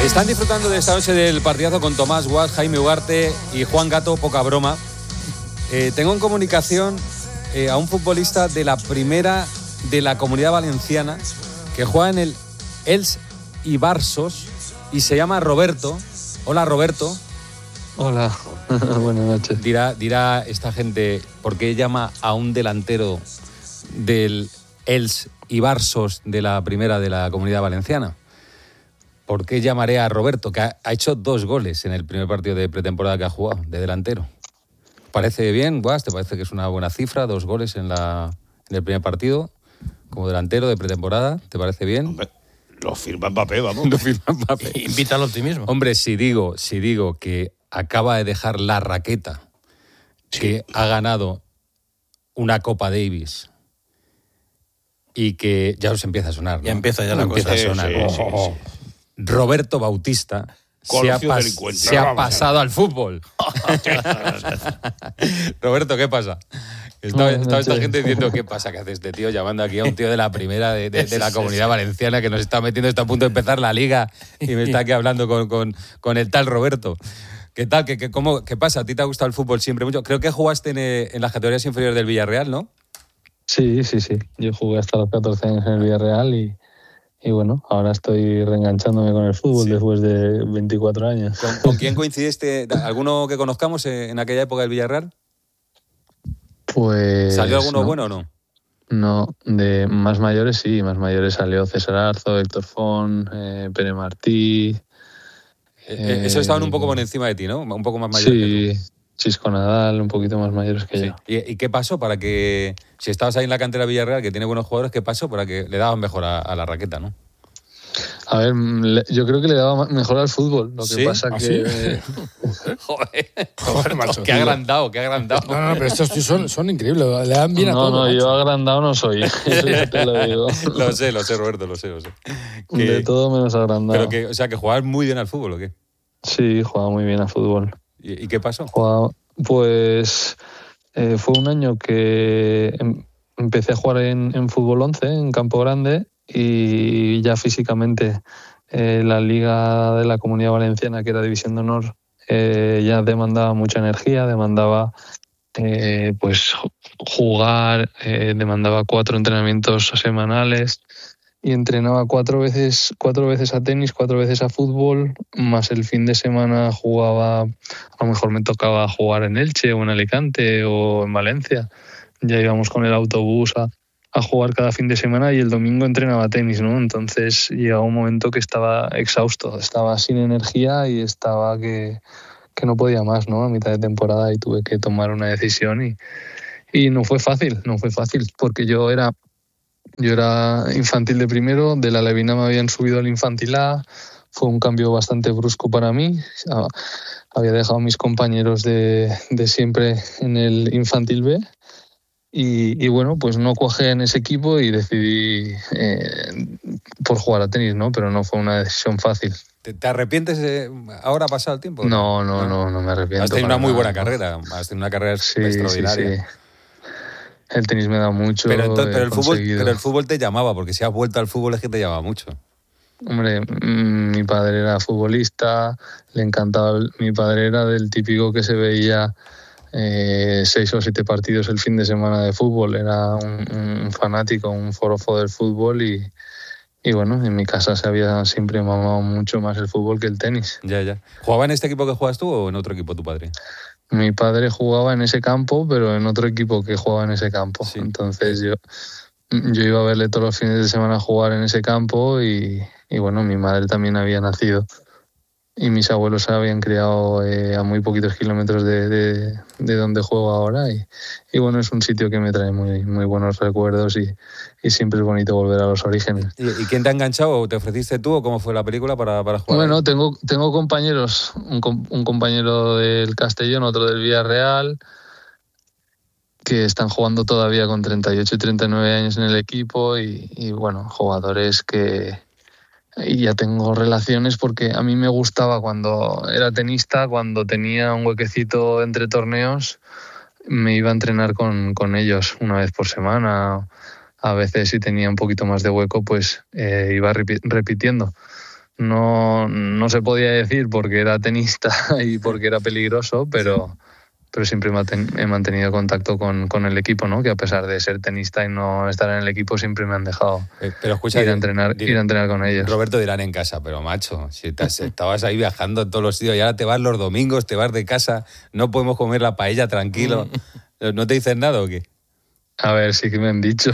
Están disfrutando de esta noche del partidazo con Tomás Guas, Jaime Ugarte y Juan Gato, poca broma. Tengo en comunicación a un futbolista de la primera de la Comunidad Valenciana que juega en el Els Ibarsos y se llama Roberto. Hola, Roberto. Hola, buenas noches. Dirá esta gente por qué llama a un delantero del Els Ibarsos de la primera de la Comunidad Valenciana. ¿Por qué llamaré a Roberto, que ha hecho 2 goles en el primer partido de pretemporada que ha jugado, de delantero? ¿Parece bien, Guas? ¿Te parece que es una buena cifra? 2 goles en el primer partido, como delantero de pretemporada. ¿Te parece bien? Hombre, lo firma Mbappé, vamos. Lo firma Mbappé. Invita al optimismo. Hombre, si digo que acaba de dejar la raqueta, que ha ganado una Copa Davis y que ya os empieza a sonar, ¿no? Ya empieza ya la cosa. A sonar. Sí. Roberto Bautista se ha pasado al fútbol. Roberto, ¿qué pasa? Estaba esta gente diciendo, ¿qué pasa? ¿Qué hace este tío llamando aquí a un tío de la primera de la Comunidad Valenciana que nos está metiendo, está a punto de empezar la liga y me está aquí hablando con el tal Roberto? ¿Qué tal? ¿Qué pasa? ¿A ti te ha gustado el fútbol siempre mucho? Creo que jugaste en las categorías inferiores del Villarreal, ¿no? Sí. Yo jugué hasta los 14 años en el Villarreal y bueno, ahora estoy reenganchándome con el fútbol después de 24 años. ¿Con quién coincidiste? ¿Alguno que conozcamos en aquella época del Villarreal? Pues... ¿Salió alguno bueno o no? No, de más mayores sí, más mayores salió César Arzo, Héctor Font, Pere Martí... Eso estaban un poco por encima de ti, ¿no? Un poco más mayores que tú. Sí, Chisco Nadal, un poquito más mayores que yo. ¿Y qué pasó para que, si estabas ahí en la cantera Villarreal, que tiene buenos jugadores, qué pasó para que le daban mejor a la raqueta, ¿no? A ver, yo creo que le daba mejor al fútbol. Lo que pasa que... Joder, macho. Qué agrandado. No, pero estos tíos son increíbles. Le dan bien a todo. No, yo agrandado no soy. Eso ya te lo digo. Lo sé, Roberto, lo sé. De todo menos agrandado. Pero que jugabas muy bien al fútbol, ¿o qué? Sí, jugaba muy bien al fútbol. ¿Y qué pasó? Pues fue un año que empecé a jugar en fútbol 11, en Campo Grande, y ya físicamente la Liga de la Comunidad Valenciana, que era División de Honor, ya demandaba mucha energía, demandaba pues jugar, demandaba 4 entrenamientos semanales y entrenaba 4 veces a tenis, 4 veces a fútbol, más el fin de semana jugaba, a lo mejor me tocaba jugar en Elche o en Alicante o en Valencia. Ya íbamos con el autobús a jugar cada fin de semana y el domingo entrenaba tenis, ¿no? Entonces llegaba un momento que estaba exhausto, estaba sin energía y estaba que no podía más, ¿no? A mitad de temporada y tuve que tomar una decisión y no fue fácil, porque yo era infantil de primero, de la Levina me habían subido al infantil A, fue un cambio bastante brusco para mí. Había dejado a mis compañeros de siempre en el infantil B y bueno, pues no cuajé en ese equipo y decidí por jugar a tenis, ¿no? Pero no fue una decisión fácil. ¿Te arrepientes ahora pasado el tiempo? No me arrepiento. Has tenido una muy buena carrera, extraordinaria. Sí. El tenis me da mucho. Pero el fútbol te llamaba, porque si has vuelto al fútbol es que te llamaba mucho. Hombre, mi padre era futbolista, le encantaba. Mi padre era del típico que se veía 6 o 7 partidos el fin de semana de fútbol. Era un fanático, un forofo del fútbol y bueno, en mi casa se había siempre mamado mucho más el fútbol que el tenis. Ya. ¿Jugaba en este equipo que juegas tú o en otro equipo tu padre? Mi padre jugaba en ese campo, pero en otro equipo que jugaba en ese campo. Sí. Entonces yo iba a verle todos los fines de semana jugar en ese campo y bueno, mi madre también había nacido y mis abuelos se habían criado a muy poquitos kilómetros de donde juego ahora y bueno, es un sitio que me trae muy, muy buenos recuerdos y siempre es bonito volver a los orígenes. ¿Y quién te ha enganchado? ¿Te ofreciste tú o cómo fue la película para jugar? Bueno, tengo compañeros, un compañero del Castellón, otro del Villarreal, que están jugando todavía con 38 y 39 años en el equipo y bueno, jugadores que... Y ya tengo relaciones porque a mí me gustaba cuando era tenista, cuando tenía un huequecito entre torneos, me iba a entrenar con ellos una vez por semana. A veces si tenía un poquito más de hueco, pues iba repitiendo. no se podía decir porque era tenista y porque era peligroso, pero siempre he mantenido contacto con el equipo, ¿no? Que a pesar de ser tenista y no estar en el equipo, siempre me han dejado pero escucha, ir a entrenar con ellos. Roberto, dirán en casa, pero macho, si estabas ahí viajando en todos los sitios y ahora te vas los domingos, te vas de casa, no podemos comer la paella tranquilo. ¿No te dicen nada o qué? A ver, sí que me han dicho.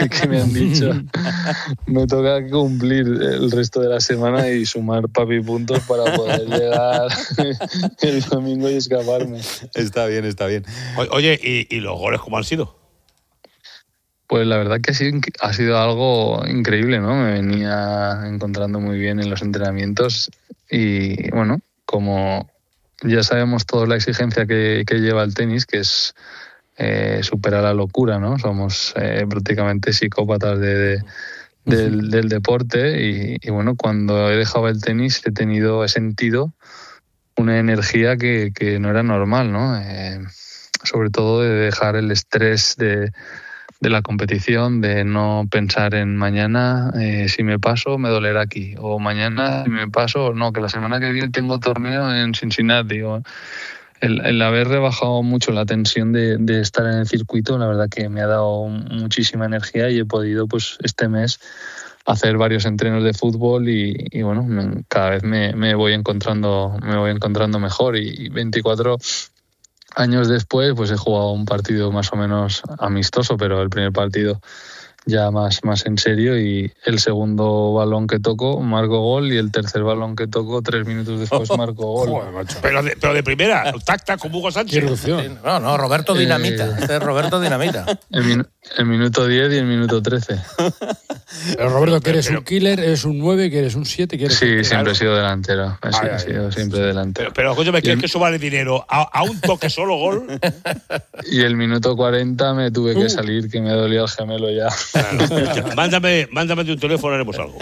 Me toca cumplir el resto de la semana y sumar puntos para poder llegar el domingo y escaparme. Está bien. Oye, ¿y los goles cómo han sido? Pues la verdad que ha sido algo increíble, ¿no? Me venía encontrando muy bien en los entrenamientos y, bueno, como ya sabemos todos la exigencia que lleva el tenis, que es superar la locura, ¿no? Somos prácticamente psicópatas del deporte y bueno, cuando he dejado el tenis he sentido una energía que no era normal, ¿no? Sobre todo de dejar el estrés de la competición, de no pensar en mañana si me paso me dolerá aquí, o mañana si me paso, no, que la semana que viene tengo torneo en Cincinnati, o el haber rebajado mucho la tensión de estar en el circuito, la verdad que me ha dado muchísima energía y he podido, pues, este mes hacer varios entrenos de fútbol y bueno, cada vez me voy encontrando mejor y 24 años después, pues he jugado un partido más o menos amistoso, pero el primer partido ya más en serio, y el segundo balón que toco marco gol y el tercer balón que toco 3 minutos después marco gol. Joder, macho. Pero de primera, tac, como Hugo Sánchez. Qué erupción. No, Roberto Dinamita. Este es Roberto Dinamita. El minuto 10 y el minuto 13. Pero Roberto, que eres un killer, eres un 9, que eres un 7, que eres Sí, siempre he sido delantero. He sido siempre delantero. Pero coño, ¿me crees que eso vale dinero? ¿A un toque solo gol? Y el minuto 40 me tuve que salir, que me dolía el gemelo ya. Mándame de un teléfono, haremos algo.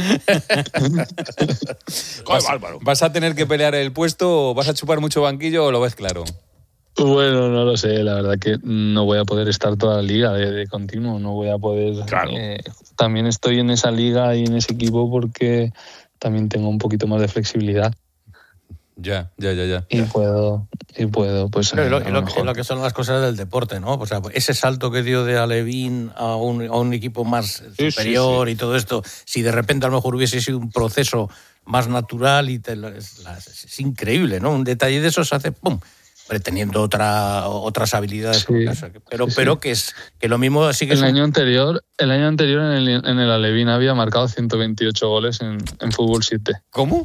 Bárbaro. ¿Vas a tener que pelear el puesto o vas a chupar mucho banquillo o lo ves claro? Bueno, no lo sé, la verdad que no voy a poder estar toda la liga de continuo, no voy a poder. Claro. También estoy en esa liga y en ese equipo porque también tengo un poquito más de flexibilidad. Ya. Y puedo, pues. Lo que son las cosas del deporte, ¿no? O sea, ese salto que dio de Alevín a un equipo más superior y todo esto, si de repente a lo mejor hubiese sido un proceso más natural es increíble, ¿no? Un detalle de esos hace ¡pum! Teniendo otras habilidades, pero que lo mismo sí que el año anterior en el Alevín había marcado 128 goles en fútbol 7. ¿Cómo?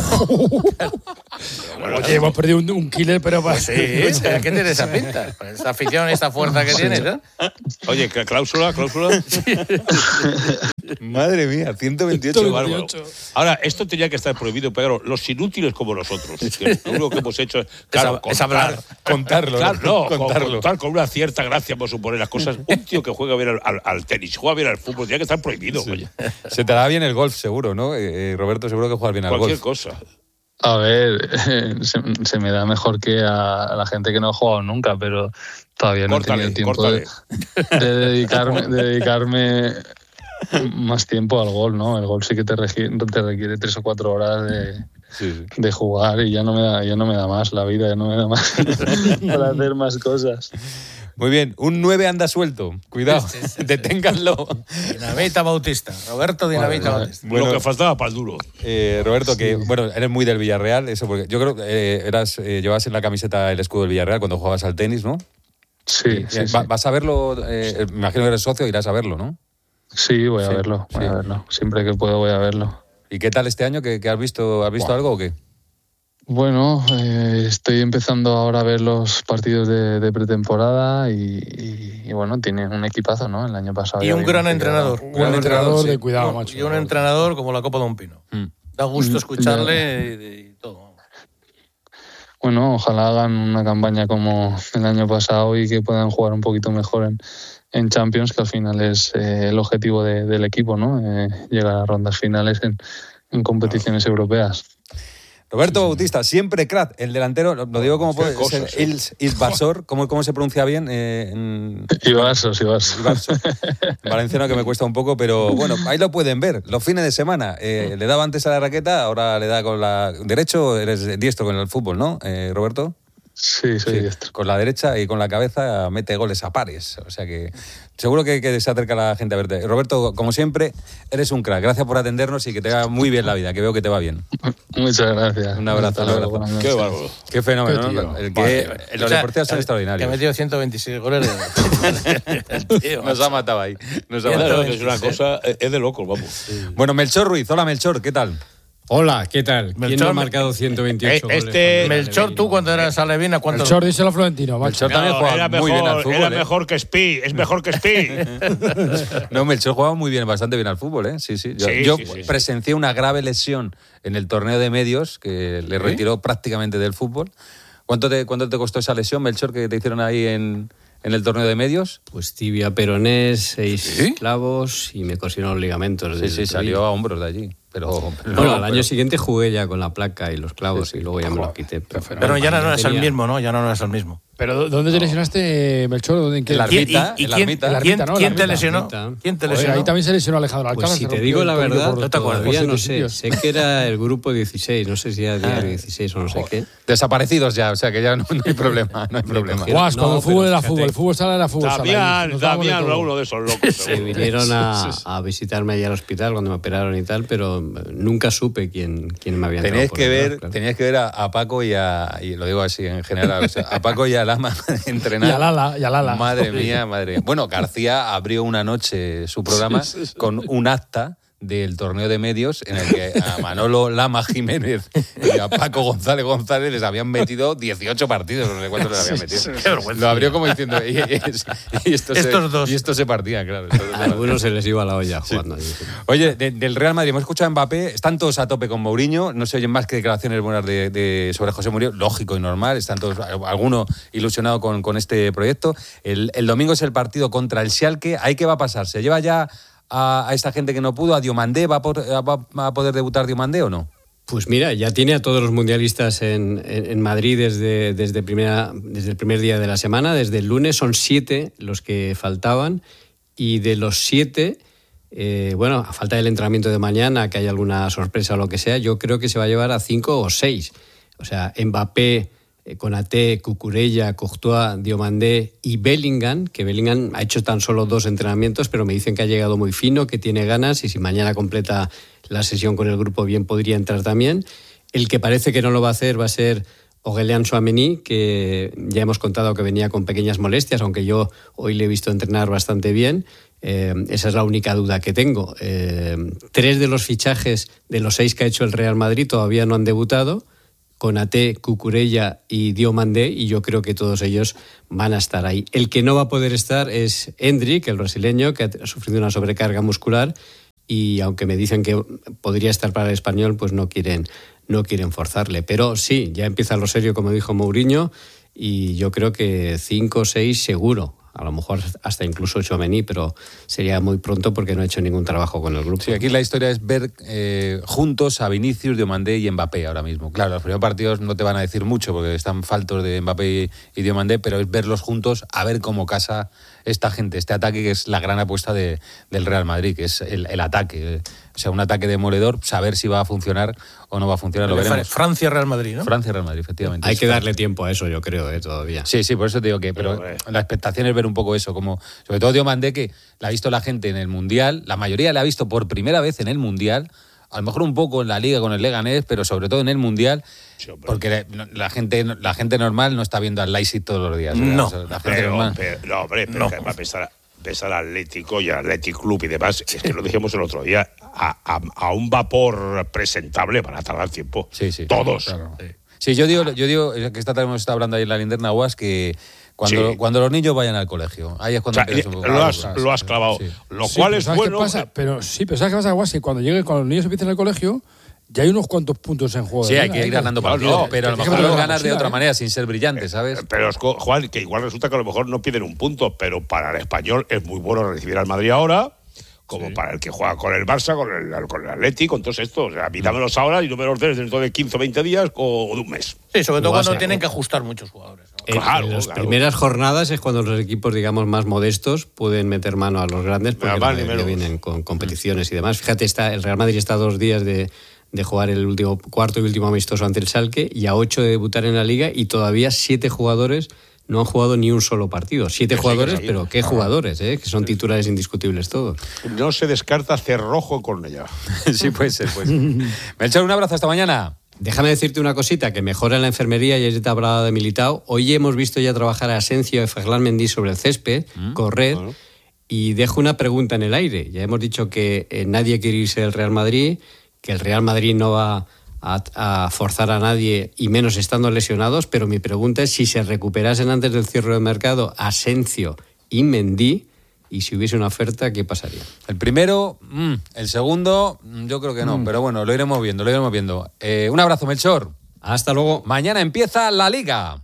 Oye, hemos perdido un killer, pero pues sí, ¿qué tiene esa pinta? Esta afición, esta fuerza que tienes, ¿no? Oye, cláusula. Madre mía, 128. Bárbaro. Ahora, esto tenía que estar prohibido, pero los inútiles como nosotros, que lo único que hemos hecho es hablar. Contarlo. Contar con una cierta gracia, por suponer las cosas. Un tío que juega bien al tenis, juega bien al fútbol, tiene que estar prohibido. Sí. Oye. Se te da bien el golf, seguro, ¿no? Roberto, seguro que juegas bien al golf. Cualquier cosa. A ver, se me da mejor que a la gente que no ha jugado nunca, pero todavía no he tenido tiempo de dedicarme más tiempo al golf, ¿no? El golf sí que te requiere 3 o 4 horas de jugar y ya no me da más la vida, ya no me da más para hacer más cosas. Muy bien, un 9 anda suelto. Cuidado, deténganlo. Dinamita Bautista, Roberto Dinamita Bautista. Bueno, lo que faltaba para el duro. Roberto, que bueno, eres muy del Villarreal, eso porque yo creo que llevabas en la camiseta el escudo del Villarreal cuando jugabas al tenis, ¿no? Sí. ¿Vas a verlo? Me imagino que eres socio, irás a verlo, ¿no? Sí, voy a verlo. Siempre que puedo voy a verlo. ¿Y qué tal este año? ¿Que has visto algo o qué? Bueno, estoy empezando ahora a ver los partidos de pretemporada y bueno, tiene un equipazo, ¿no? El año pasado. Y un gran entrenador. Un gran entrenador de cuidado, macho. Y un entrenador como la copa de un pino. Da gusto escucharle y todo. Bueno, ojalá hagan una campaña como el año pasado y que puedan jugar un poquito mejor en Champions, que al final es el objetivo del equipo, ¿no? Llegar a rondas finales en competiciones europeas. Roberto Bautista, siempre crack, el delantero, lo digo como puede ser, Ils Barsor, ¿cómo se pronuncia bien? Ibarsos. Valenciano que me cuesta un poco, pero bueno, ahí lo pueden ver, los fines de semana. Le daba antes a la raqueta, ahora le da con la derecho, eres diestro con el fútbol, ¿no, Roberto? Sí, soy diestro. Con la derecha y con la cabeza mete goles a pares. O sea que seguro que se acerca la gente a verte. Roberto, como siempre, eres un crack. Gracias por atendernos y que te va muy bien la vida, que veo que te va bien. Muchas gracias. Un abrazo. Qué bárbaro. Qué fenómeno, ¿no? Los deportistas son extraordinarios. Que ha metido 126 goles. Nos ha matado ahí. Es una cosa, es de locos, vamos. Sí. Bueno, Melchor Ruiz. Hola, Melchor, ¿qué tal? Hola, ¿qué tal? ¿Quién Melchor, no ha marcado 128 goles? Melchor, tú cuando eras Alevín, ¿a cuántos? Melchor, díselo a Florentino. Melchor también jugaba muy bien al fútbol. Era mejor que Spi, es mejor que Spi. No, Melchor jugaba muy bien, bastante bien al fútbol, ¿eh? Sí. Yo presencié una grave lesión en el torneo de medios que le retiró prácticamente del fútbol. ¿Cuánto te costó esa lesión, Melchor, que te hicieron ahí en el torneo de medios? Pues tibia peronés, 6 clavos y me cosieron los ligamentos. Sí, salió a hombros de allí. Pero al año siguiente jugué ya con la placa y los clavos y luego ya me los quité. Pero ya no es el mismo, ¿no? Ya no es el mismo. ¿Pero dónde te lesionaste, Melchor? ¿En qué? La ermita. ¿Quién te lesionó? ¿Quién te lesionó? Ahí también se lesionó Alejandro Alcalá. Pues si te digo la verdad, todavía no sé. Sé que era el grupo 16, no sé si era diario 16 o no sé qué. Desaparecidos ya, o sea que ya no hay problema. Guas, cuando el fútbol era fútbol. El fútbol sala era fútbol sala. Damián, uno de esos locos. Se vinieron a visitarme allá al hospital cuando me operaron y tal, pero nunca supe quién me había entrado. Tenías que ver a Paco y lo digo así en general, o sea, a Paco y a Lama entrenar. Y a Lala. Madre mía. Bueno, García abrió una noche su programa con un acta del torneo de medios en el que a Manolo Lama Jiménez y a Paco González les habían metido 18 partidos, no sé cuántos les habían metido. Qué vergüenza. Lo abrió como diciendo estos dos. Y esto se partía, claro. A algunos se les iba la olla jugando. Sí. Oye, del Real Madrid, hemos escuchado a Mbappé, están todos a tope con Mourinho, no se oyen más que declaraciones buenas sobre José Mourinho, lógico y normal, están todos, alguno ilusionado con este proyecto. El domingo es el partido contra el Schalke, ¿ahí qué va a pasar? ¿Se lleva ya a esta gente que no pudo, a Diomandé? ¿Va a poder debutar Diomandé o no? Pues mira, ya tiene a todos los mundialistas en Madrid desde el primer día de la semana, desde el lunes. Son 7 los que faltaban y de los 7, a falta del entrenamiento de mañana, que haya alguna sorpresa o lo que sea, yo creo que se va a llevar a 5 o 6. O sea, Mbappé, Konaté, Cucurella, Courtois, Diomandé y Bellingham, que Bellingham ha hecho tan solo 2 entrenamientos, pero me dicen que ha llegado muy fino, que tiene ganas y si mañana completa la sesión con el grupo bien podría entrar también. El que parece que no lo va a hacer va a ser Aurélien Tchouaméni, que ya hemos contado que venía con pequeñas molestias, aunque yo hoy le he visto entrenar bastante bien. Esa es la única duda que tengo. 3 de los fichajes de los 6 que ha hecho el Real Madrid todavía no han debutado. Konaté, Cucurella y Diomandé, y yo creo que todos ellos van a estar ahí. El que no va a poder estar es Endrick, el brasileño, que ha sufrido una sobrecarga muscular y aunque me dicen que podría estar para el Español, pues no quieren forzarle. Pero sí, ya empieza lo serio, como dijo Mourinho, y yo creo que 5 o 6 seguro. A lo mejor hasta incluso Tchouaméni, pero sería muy pronto porque no ha hecho ningún trabajo con el grupo. Sí, aquí la historia es ver juntos a Vinicius, Diomandé y Mbappé ahora mismo. Claro, los primeros partidos no te van a decir mucho porque están faltos de Mbappé y Diomandé, pero es verlos juntos a ver cómo casa esta gente, este ataque que es la gran apuesta del Real Madrid, que es el ataque. O sea, un ataque demoledor, saber si va a funcionar o no va a funcionar, lo veremos. Francia-Real Madrid, ¿no? Francia-Real Madrid, efectivamente. Hay que darle tiempo a eso, yo creo, todavía. Sí, por eso te digo que, pero la expectación es ver un poco eso, como sobre todo Diomandé, que la ha visto la gente en el Mundial, la mayoría la ha visto por primera vez en el Mundial, a lo mejor un poco en la Liga con el Leganés, pero sobre todo en el Mundial, porque la gente normal no está viendo al Leipzig todos los días. No, la gente normal. Pero va a pensar al Atlético y al Athletic Club y demás, es que lo dijimos el otro día, a un vapor presentable van a tardar tiempo. Sí, todos. Claro. Sí, yo digo que esta tarde hemos estado hablando ahí en la linterna UAS, que cuando los niños vayan al colegio, ahí es cuando lo has clavado. Sí. Lo cual es bueno. Pero ¿sabes qué pasa, Guas? Que cuando los niños empiecen al colegio, ya hay unos cuantos puntos en juego. Sí, hay que ir ganando partidos, pero a lo mejor los ganas de otra manera, sin ser brillante, ¿sabes? Pero, Juan, que igual resulta que a lo mejor no piden un punto, pero para el Español es muy bueno recibir al Madrid ahora, como para el que juega con el Barça, con el Atleti, con todos estos. O sea, dámelos ahora y no me los des dentro de 15 o 20 días o de un mes. Sí, sobre todo cuando tienen que ajustar muchos jugadores, ¿no? Claro, en las primeras jornadas es cuando los equipos, digamos, más modestos pueden meter mano a los grandes porque ya vienen con competiciones y demás. Fíjate, el Real Madrid está a 2 días de jugar el último cuarto y último amistoso ante el Schalke y a 8 de debutar en la Liga, y todavía 7 jugadores no han jugado ni un solo partido. 7 jugadores, pero qué jugadores, que son titulares indiscutibles todos. No se descarta Cerrojo con ella. Sí, puede ser. Melchor, un abrazo, hasta mañana. Déjame decirte una cosita, que mejora en la enfermería, y ya te hablaba de Militao. Hoy hemos visto ya trabajar a Asencio y Ferland Mendy sobre el césped, correr, y dejo una pregunta en el aire. Ya hemos dicho que nadie quiere irse del Real Madrid, que el Real Madrid no va a forzar a nadie, y menos estando lesionados, pero mi pregunta es si se recuperasen antes del cierre de mercado Asencio y Mendy, y si hubiese una oferta, ¿qué pasaría? El primero, el segundo, yo creo que no, pero bueno, lo iremos viendo. Un abrazo, Melchor. Hasta luego. Mañana empieza la Liga.